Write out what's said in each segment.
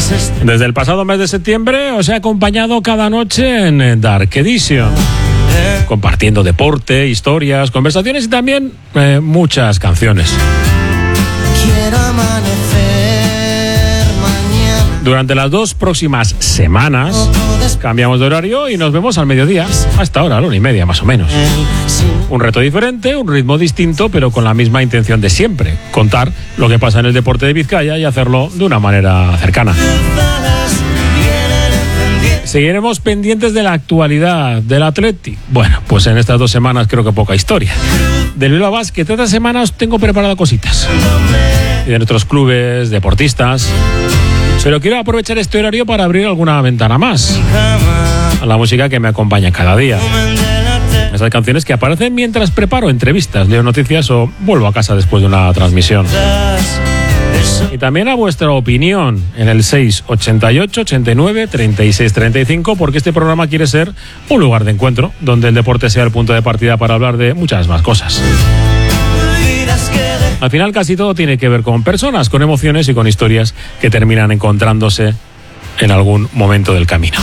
Desde el pasado mes de septiembre os he acompañado cada noche en Dark Edition, compartiendo deporte, historias, conversaciones y también muchas canciones. Quiero amanecer mañana. Durante las 2 próximas semanas cambiamos de horario y nos vemos al mediodía, hasta ahora, a la 1:30 más o menos. Un reto diferente, un ritmo distinto, pero con la misma intención de siempre: contar lo que pasa en el deporte de Vizcaya y hacerlo de una manera cercana. Seguiremos pendientes de la actualidad del Atleti. Bueno, pues en estas 2 semanas creo que poca historia. Del Bilbao Basket, esta semana os tengo preparado cositas. Y de nuestros clubes, deportistas. Pero quiero aprovechar este horario para abrir alguna ventana más a la música que me acompaña cada día. Esas canciones que aparecen mientras preparo entrevistas, leo noticias o vuelvo a casa después de una transmisión. Y también a vuestra opinión en el 688 89 36 35, porque este programa quiere ser un lugar de encuentro donde el deporte sea el punto de partida para hablar de muchas más cosas. Al final casi todo tiene que ver con personas, con emociones y con historias que terminan encontrándose en algún momento del camino.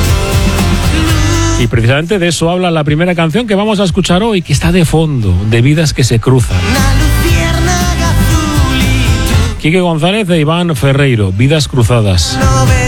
Y precisamente de eso habla la primera canción que vamos a escuchar hoy, que está de fondo, de Vidas que se cruzan. Quique González e Iván Ferreiro, Vidas cruzadas.